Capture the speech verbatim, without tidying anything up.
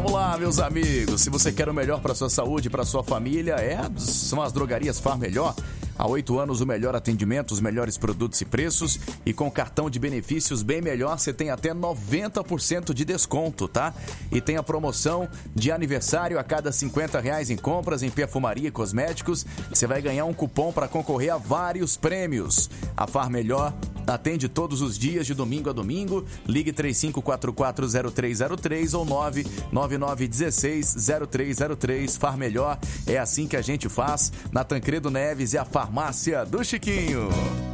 Vamos lá, meus amigos. Se você quer o melhor para sua saúde e para sua família, é, são as drogarias Far Melhor. Há oito anos, o melhor atendimento, os melhores produtos e preços. E com cartão de benefícios bem melhor, você tem até noventa por cento de desconto, tá? E tem a promoção de aniversário a cada cinquenta reais em compras em perfumaria e cosméticos. Você vai ganhar um cupom para concorrer a vários prêmios. A Far Melhor atende todos os dias, de domingo a domingo. Ligue três cinco quatro quatro zero três zero três ou nove nove nove um seis zero três zero três. Far Melhor, é assim que a gente faz. Na Tancredo Neves é a farmácia do Chiquinho.